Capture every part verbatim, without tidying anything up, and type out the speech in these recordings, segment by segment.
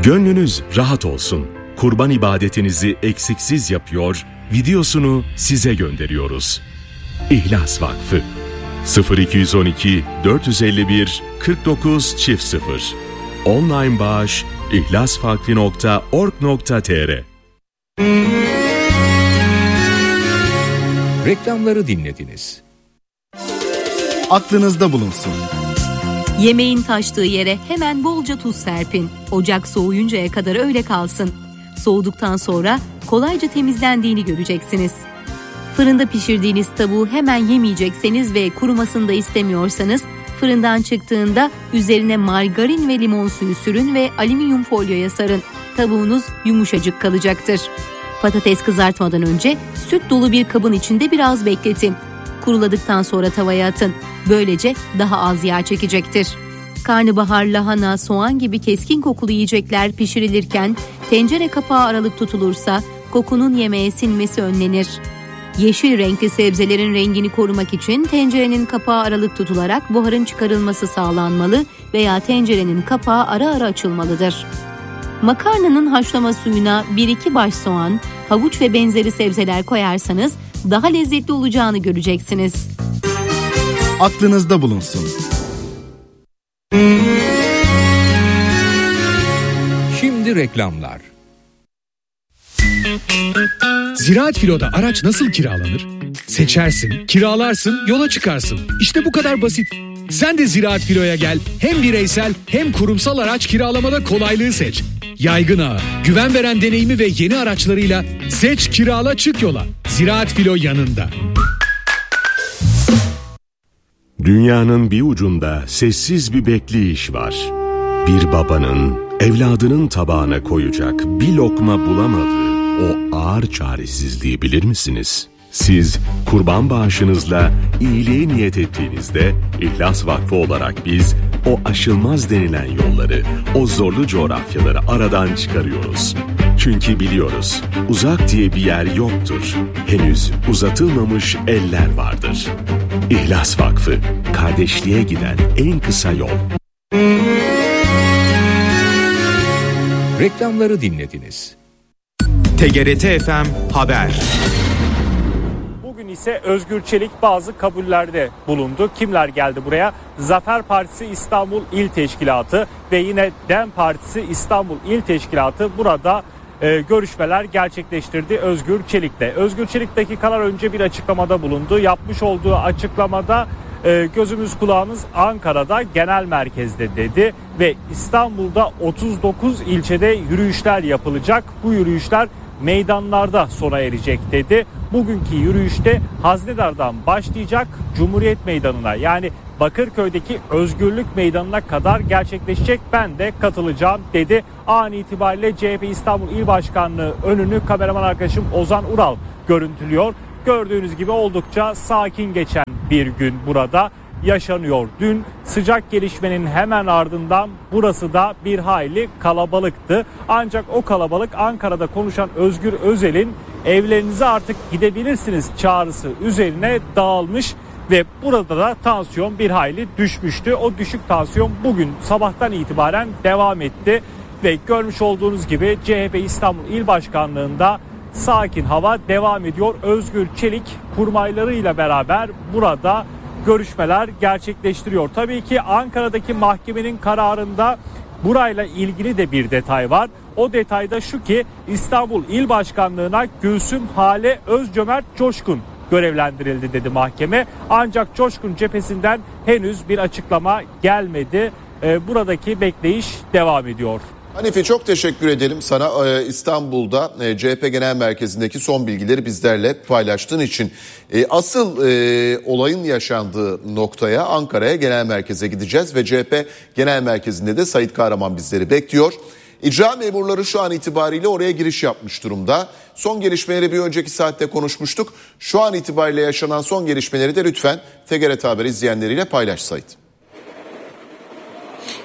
Gönlünüz rahat olsun. Kurban ibadetinizi eksiksiz yapıyor, videosunu size gönderiyoruz. İhlas Vakfı sıfır iki on iki dört yüz elli bir kırk dokuz çift sıfır Online bağış ihlasvakfi nokta org nokta tr. Reklamları dinlediniz. Aklınızda bulunsun. Yemeğin taştığı yere hemen bolca tuz serpin. Ocak soğuyuncaya kadar öyle kalsın. Soğuduktan sonra kolayca temizlendiğini göreceksiniz. Fırında pişirdiğiniz tavuğu hemen yemeyecekseniz ve kurumasını da istemiyorsanız, fırından çıktığında üzerine margarin ve limon suyu sürün ve alüminyum folyoya sarın. Tavuğunuz yumuşacık kalacaktır. Patates kızartmadan önce süt dolu bir kabın içinde biraz bekletin. Kuruladıktan sonra tavaya atın. Böylece daha az yağ çekecektir. Karnabahar, lahana, soğan gibi keskin kokulu yiyecekler pişirilirken tencere kapağı aralık tutulursa kokunun yemeğe sinmesi önlenir. Yeşil renkli sebzelerin rengini korumak için tencerenin kapağı aralık tutularak buharın çıkarılması sağlanmalı veya tencerenin kapağı ara ara açılmalıdır. Makarnanın haşlama suyuna bir iki baş soğan, havuç ve benzeri sebzeler koyarsanız daha lezzetli olacağını göreceksiniz. Aklınızda bulunsun. Şimdi reklamlar. Ziraat Filo'da araç nasıl kiralanır? Seçersin, kiralarsın, yola çıkarsın. İşte bu kadar basit. Sen de Ziraat Filo'ya gel. Hem bireysel hem kurumsal araç kiralamada kolaylığı seç. Yaygın ağı, güven veren deneyimi ve yeni araçlarıyla seç, kirala, çık yola. Ziraat Filo yanında. Dünyanın bir ucunda sessiz bir bekleyiş var. Bir babanın evladının tabağına koyacak bir lokma bulamadığı o ağır çaresizliği bilir misiniz? Siz kurban bağışınızla iyiliğe niyet ettiğinizde İhlas Vakfı olarak biz o aşılmaz denilen yolları, o zorlu coğrafyaları aradan çıkarıyoruz. Çünkü biliyoruz, uzak diye bir yer yoktur. Henüz uzatılmamış eller vardır. İhlas Vakfı, kardeşliğe giden en kısa yol. Reklamları dinlediniz. T G R T F M Haber. Bugün ise Özgür Çelik bazı kabullerde bulundu. Kimler geldi buraya? Zafer Partisi İstanbul İl Teşkilatı ve yine DEM Partisi İstanbul İl Teşkilatı burada e, görüşmeler gerçekleştirdi Özgür Çelik'le. Özgür Çelik dakikalar önce bir açıklamada bulundu. Yapmış olduğu açıklamada e, gözümüz kulağımız Ankara'da genel merkezde dedi ve İstanbul'da otuz dokuz ilçede yürüyüşler yapılacak. Bu yürüyüşler meydanlarda sona erecek dedi. Bugünkü yürüyüşte Haznedar'dan başlayacak, Cumhuriyet Meydanı'na yani Bakırköy'deki Özgürlük Meydanı'na kadar gerçekleşecek. Ben de katılacağım dedi. An itibariyle C H P İstanbul İl Başkanlığı önünü kameraman arkadaşım Ozan Ural görüntülüyor. Gördüğünüz gibi oldukça sakin geçen bir gün burada yaşanıyor. Dün sıcak gelişmenin hemen ardından burası da bir hayli kalabalıktı. Ancak o kalabalık Ankara'da konuşan Özgür Özel'in evlerinize artık gidebilirsiniz çağrısı üzerine dağılmış ve burada da tansiyon bir hayli düşmüştü. O düşük tansiyon bugün sabahtan itibaren devam etti ve görmüş olduğunuz gibi C H P İstanbul İl Başkanlığı'nda sakin hava devam ediyor. Özgür Çelik kurmaylarıyla beraber burada görüşmeler gerçekleştiriyor. Tabii ki Ankara'daki mahkemenin kararında burayla ilgili de bir detay var. O detayda şu ki İstanbul İl Başkanlığı'na Gülsüm Hale Özcömert Coşkun görevlendirildi dedi mahkeme. Ancak Coşkun cephesinden henüz bir açıklama gelmedi. Ee, buradaki bekleyiş devam ediyor. Hanife çok teşekkür edelim sana ee, İstanbul'da e, C H P Genel Merkezi'ndeki son bilgileri bizlerle paylaştığın için. E, asıl e, olayın yaşandığı noktaya Ankara'ya Genel Merkez'e gideceğiz ve C H P Genel Merkezi'nde de Sait Kahraman bizleri bekliyor. İcra memurları şu an itibariyle oraya giriş yapmış durumda. Son gelişmeleri bir önceki saatte konuşmuştuk. Şu an itibariyle yaşanan son gelişmeleri de lütfen T G R T Haber izleyenleriyle paylaş Sait.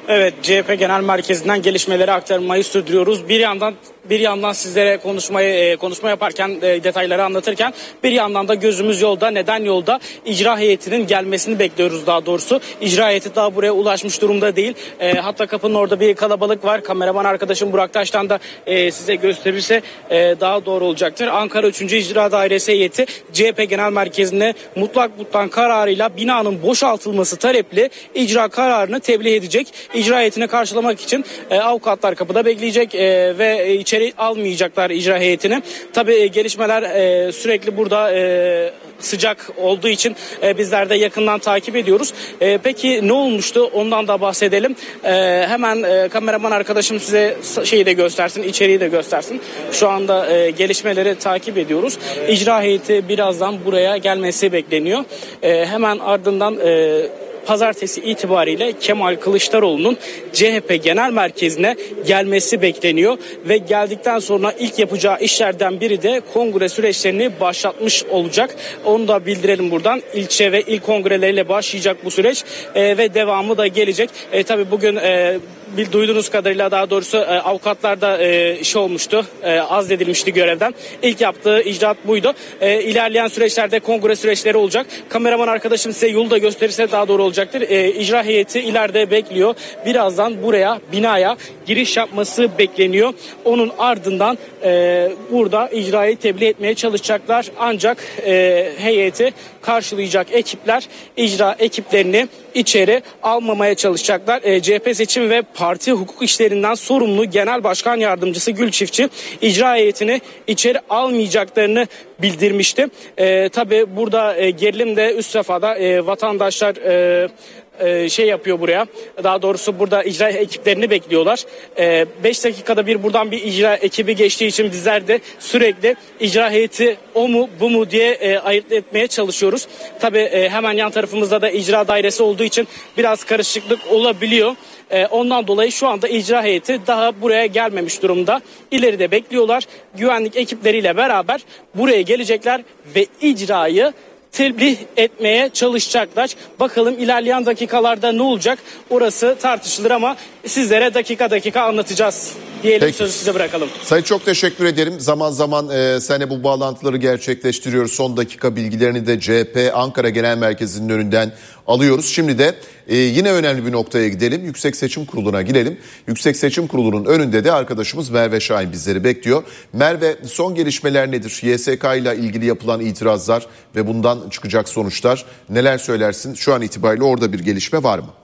Evet, C H P Genel Merkezi'nden gelişmeleri aktarmayı sürdürüyoruz. Bir yandan bir yandan sizlere konuşmayı konuşma yaparken detayları anlatırken bir yandan da gözümüz yolda. Neden yolda? İcra heyetinin gelmesini bekliyoruz daha doğrusu. İcra heyeti daha buraya ulaşmış durumda değil. E, hatta kapının orada bir kalabalık var. Kameraman arkadaşım Burak Taş'tan da e, size gösterirse e, daha doğru olacaktır. Ankara üçüncü İcra Dairesi heyeti C H P Genel Merkezi'ne mutlak mutlak kararıyla binanın boşaltılması talepli icra kararını tebliğ edecek. İcra heyetini karşılamak için e, avukatlar kapıda bekleyecek e, ve içeri almayacaklar icra heyetini. Tabii gelişmeler e, sürekli burada e, sıcak olduğu için e, bizler de yakından takip ediyoruz. E, peki ne olmuştu? Ondan da bahsedelim. E, hemen e, kameraman arkadaşım size şeyi de göstersin, içeriği de göstersin. Şu anda e, gelişmeleri takip ediyoruz. İcra heyeti birazdan buraya gelmesi bekleniyor. E, hemen ardından e, Pazartesi itibariyle Kemal Kılıçdaroğlu'nun C H P Genel Merkezi'ne gelmesi bekleniyor ve geldikten sonra ilk yapacağı işlerden biri de kongre süreçlerini başlatmış olacak. Onu da bildirelim buradan. İlçe ve il kongreleriyle başlayacak bu süreç e, ve devamı da gelecek. E, tabii bugün e, bir duyduğunuz kadarıyla daha doğrusu e, avukatlar da e, şey olmuştu, e, azledilmişti görevden. İlk yaptığı icraat buydu. E, ilerleyen süreçlerde kongre süreçleri olacak. Kameraman arkadaşım size yolu da gösterirse daha doğru olacaktır. E, icra heyeti ileride bekliyor. Birazdan buraya, binaya giriş yapması bekleniyor. Onun ardından e, burada icrayı tebliğ etmeye çalışacaklar. Ancak e, heyeti karşılayacak ekipler icra ekiplerini içeri almamaya çalışacaklar. E, C H P Seçim ve Parti Hukuk İşlerinden sorumlu Genel Başkan Yardımcısı Gül Çiftçi icra heyetini içeri almayacaklarını bildirmişti. E, tabii burada e, gerilim de üst safhada e, vatandaşlar e, Ee, şey yapıyor buraya. Daha doğrusu burada icra ekiplerini bekliyorlar. beş ee, dakikada bir buradan bir icra ekibi geçtiği için bizler de sürekli icra heyeti o mu bu mu diye e, ayırt etmeye çalışıyoruz. Tabii e, hemen yan tarafımızda da icra dairesi olduğu için biraz karışıklık olabiliyor. E, ondan dolayı şu anda icra heyeti daha buraya gelmemiş durumda. İleride bekliyorlar. Güvenlik ekipleriyle beraber buraya gelecekler ve icrayı tebliğ etmeye çalışacaklar. Bakalım ilerleyen dakikalarda ne olacak? Orası tartışılır ama sizlere dakika dakika anlatacağız. Diyelim. Peki. Sözü size bırakalım. Sayın çok teşekkür ederim. Zaman zaman e, seninle bu bağlantıları gerçekleştiriyoruz. Son dakika bilgilerini de C H P Ankara Genel Merkezi'nin önünden alıyoruz. Şimdi de e, yine önemli bir noktaya gidelim. Yüksek Seçim Kurulu'na gidelim. Yüksek Seçim Kurulu'nun önünde de arkadaşımız Merve Şahin bizleri bekliyor. Merve, son gelişmeler nedir? Y S K ile ilgili yapılan itirazlar ve bundan çıkacak sonuçlar neler söylersin? Şu an itibariyle orada bir gelişme var mı?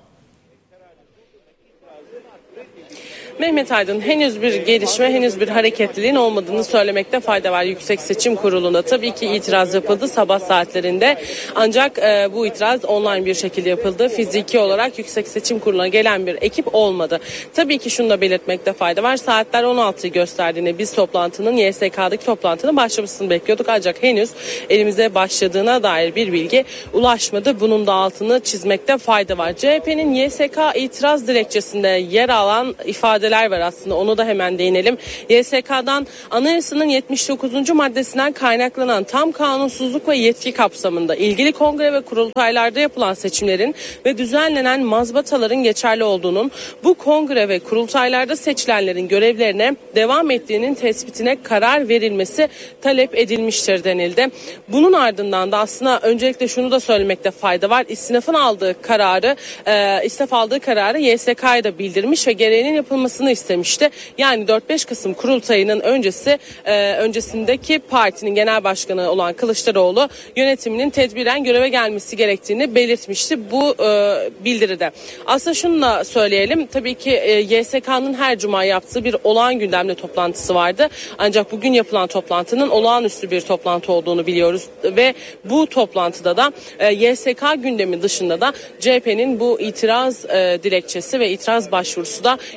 Mehmet Aydın, henüz bir gelişme, henüz bir hareketliliğin olmadığını söylemekte fayda var. Yüksek Seçim Kurulu'nda tabii ki itiraz yapıldı sabah saatlerinde. Ancak e, bu itiraz online bir şekilde yapıldı. Fiziki olarak Yüksek Seçim Kurulu'na gelen bir ekip olmadı. Tabii ki şunu da belirtmekte fayda var. Saatler on altıyı gösterdiğinde biz toplantının, Y S K'daki toplantının başlamasını bekliyorduk. Ancak henüz elimize başladığına dair bir bilgi ulaşmadı. Bunun da altını çizmekte fayda var. C H P'nin Y S K itiraz dilekçesinde yer alan ifadeler var aslında, onu da hemen değinelim. Y S K'dan anayasanın yetmiş dokuzuncu maddesinden kaynaklanan tam kanunsuzluk ve yetki kapsamında ilgili kongre ve kurultaylarda yapılan seçimlerin ve düzenlenen mazbataların geçerli olduğunun, bu kongre ve kurultaylarda seçilenlerin görevlerine devam ettiğinin tespitine karar verilmesi talep edilmiştir denildi. Bunun ardından da aslında öncelikle şunu da söylemekte fayda var. İstinafın aldığı kararı, e, istinaf aldığı kararı Y S K'ya da bildirmiş ve gereğinin yapılmasını istemişti. Yani dört beş Kasım kurultayının öncesi e, öncesindeki partinin genel başkanı olan Kılıçdaroğlu yönetiminin tedbiren göreve gelmesi gerektiğini belirtmişti bu e, bildiride. Aslında şunu da söyleyelim. Tabii ki e, Y S K'nın her cuma yaptığı bir olağan gündemde toplantısı vardı. Ancak bugün yapılan toplantının olağanüstü bir toplantı olduğunu biliyoruz ve bu toplantıda da e, Y S K gündemi dışında da C H P'nin bu itiraz e, dilekçesi ve itiraz başvurusu da yine ele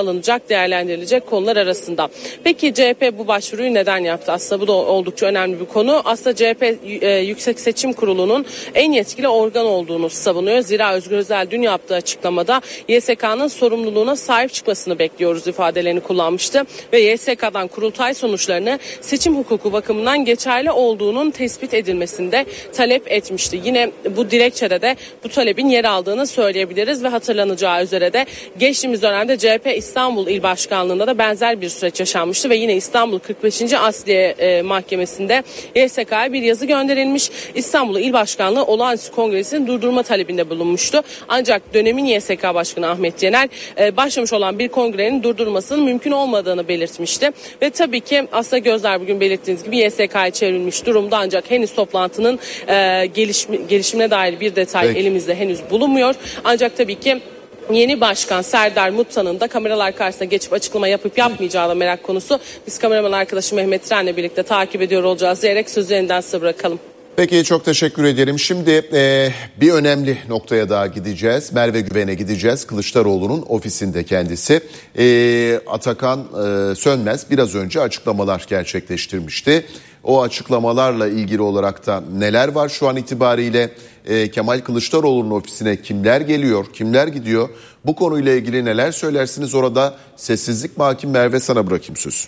alınacak, değerlendirilecek konular arasında. Peki C H P bu başvuruyu neden yaptı? Aslında bu da oldukça önemli bir konu. Aslında C H P e, Yüksek Seçim Kurulu'nun en yetkili organ olduğunu savunuyor. Zira Özgür Özel dün yaptığı açıklamada Y S K'nın sorumluluğuna sahip çıkmasını bekliyoruz ifadelerini kullanmıştı. Ve Y S K'dan kurultay sonuçlarını seçim hukuku bakımından geçerli olduğunun tespit edilmesinde talep etmişti. Yine bu dilekçede de bu talebin yer aldığını söyleyebiliriz ve hatırlanacağı üzere de geçtiğimiz dönemde C H P İstanbul İl Başkanlığı'nda da benzer bir süreç yaşanmıştı ve yine İstanbul kırk beşinci Asliye e, Mahkemesi'nde Y S K'ya bir yazı gönderilmiş. İstanbul İl Başkanlığı olağanüstü kongresini durdurma talebinde bulunmuştu. Ancak dönemin Y S K Başkanı Ahmet Yener e, başlamış olan bir kongrenin durdurmasının mümkün olmadığını belirtmişti. Ve tabii ki aslında gözler bugün belirttiğiniz gibi Y S K'ya çevrilmiş durumda, ancak henüz toplantının e, gelişim, gelişimine dair bir detay Peki. elimizde henüz bulunmuyor. Ancak tabii ki yeni başkan Serdar Muttan'ın da kameralar karşısına geçip açıklama yapıp yapmayacağı da merak konusu. Biz kameraman arkadaşım Mehmet Tren'le birlikte takip ediyor olacağız diyerek sözü yeniden size bırakalım. Peki, çok teşekkür ederim. Şimdi e, bir önemli noktaya daha gideceğiz. Merve Güven'e gideceğiz. Kılıçdaroğlu'nun ofisinde kendisi. E, Atakan e, Sönmez biraz önce açıklamalar gerçekleştirmişti. O açıklamalarla ilgili olarak da neler var şu an itibariyle? E, Kemal Kılıçdaroğlu'nun ofisine kimler geliyor, kimler gidiyor? Bu konuyla ilgili neler söylersiniz? Orada sessizlik mi hakim? Merve, sana bırakayım söz.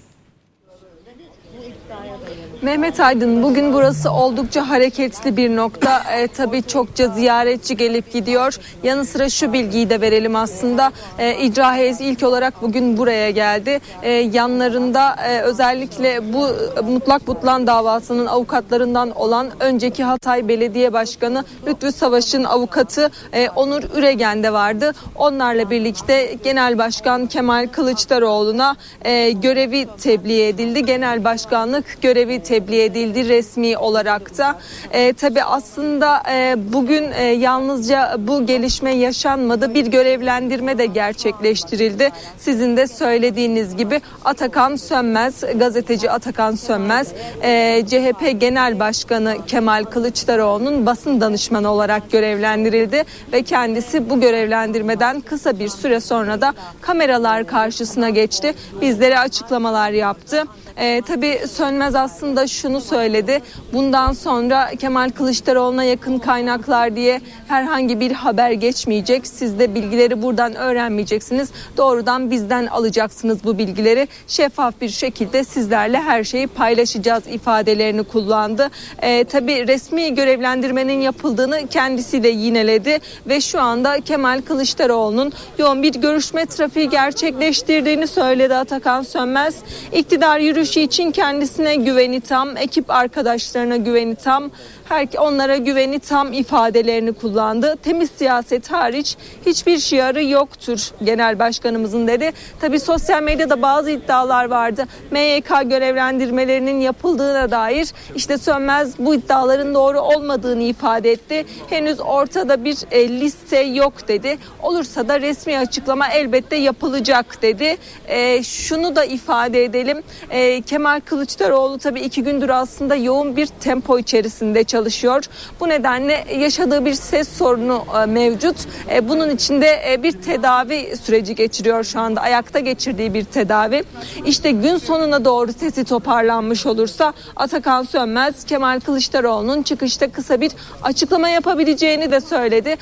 Mehmet Aydın, bugün burası oldukça hareketli bir nokta. E, tabii çokça ziyaretçi gelip gidiyor. Yanı sıra şu bilgiyi de verelim aslında. E, İcra heyeti ilk olarak bugün buraya geldi. E, yanlarında e, özellikle bu mutlak butlan davasının avukatlarından olan önceki Hatay Belediye Başkanı Lütfü Savaş'ın avukatı e, Onur Üregen de vardı. Onlarla birlikte Genel Başkan Kemal Kılıçdaroğlu'na e, görevi tebliğ edildi. Genel Başkanlık görevi tebliğ tebliğ edildi resmi olarak da. E, tabii aslında e, bugün e, yalnızca bu gelişme yaşanmadı. Bir görevlendirme de gerçekleştirildi. Sizin de söylediğiniz gibi Atakan Sönmez, gazeteci Atakan Sönmez, e, C H P Genel Başkanı Kemal Kılıçdaroğlu'nun basın danışmanı olarak görevlendirildi ve kendisi bu görevlendirmeden kısa bir süre sonra da kameralar karşısına geçti. Bizlere açıklamalar yaptı. Ee, tabii Sönmez aslında şunu söyledi. Bundan sonra Kemal Kılıçdaroğlu'na yakın kaynaklar diye herhangi bir haber geçmeyecek. Siz de bilgileri buradan öğrenmeyeceksiniz. Doğrudan bizden alacaksınız bu bilgileri. Şeffaf bir şekilde sizlerle her şeyi paylaşacağız ifadelerini kullandı. Ee, tabii resmi görevlendirmenin yapıldığını kendisi de yineledi ve şu anda Kemal Kılıçdaroğlu'nun yoğun bir görüşme trafiği gerçekleştirdiğini söyledi Atakan Sönmez. İktidar yürüyüşü için kendisine güveni tam, ekip arkadaşlarına güveni tam, her onlara güveni tam ifadelerini kullandı. Temiz siyaset hariç hiçbir şiarı yoktur Genel Başkanımızın dedi. Tabii sosyal medyada bazı iddialar vardı. M Y K görevlendirmelerinin yapıldığına dair. İşte Sönmez bu iddiaların doğru olmadığını ifade etti. Henüz ortada bir e, liste yok dedi. Olursa da resmi açıklama elbette yapılacak dedi. E, şunu da ifade edelim. E, Kemal Kılıçdaroğlu tabii iki gündür aslında yoğun bir tempo içerisinde çalışıyor. Bu nedenle yaşadığı bir ses sorunu e, mevcut. E, bunun içinde e, bir tedavi süreci geçiriyor şu anda. Ayakta geçirdiği bir tedavi. İşte gün sonuna doğru sesi toparlanmış olursa Atakan Sönmez Kemal Kılıçdaroğlu'nun çıkışta kısa bir açıklama yapabileceğini de söyledi.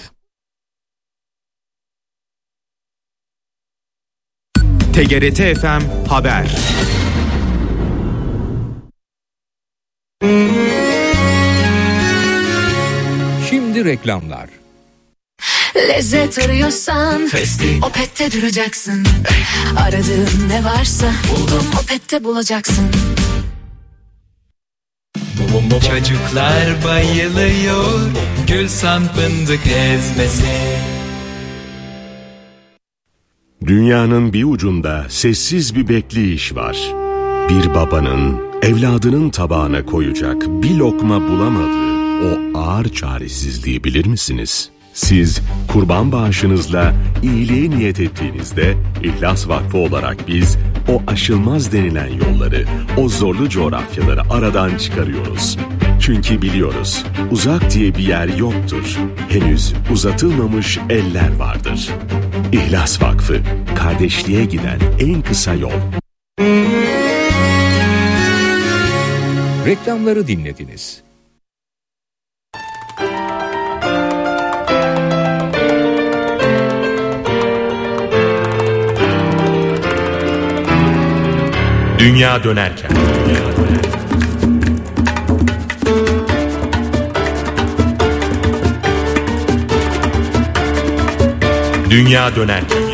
T G R T F M Haber. Şimdi reklamlar. Lezzet arıyorsan Festi. Opet'te duracaksın. Aradığın ne varsa buldum, Opet'te bulacaksın. Çocuklar bayılıyor Gülsan fındık ezmesi. Dünyanın bir ucunda sessiz bir bekleyiş var. Bir babanın evladının tabağına koyacak bir lokma bulamadığı o ağır çaresizliği bilir misiniz? Siz kurban bağışınızla iyiliğe niyet ettiğinizde İhlas Vakfı olarak biz o aşılmaz denilen yolları, o zorlu coğrafyaları aradan çıkarıyoruz. Çünkü biliyoruz, uzak diye bir yer yoktur. Henüz uzatılmamış eller vardır. İhlas Vakfı, kardeşliğe giden en kısa yol. Reklamları dinlediniz. Dünya dönerken. Dünya dönerken.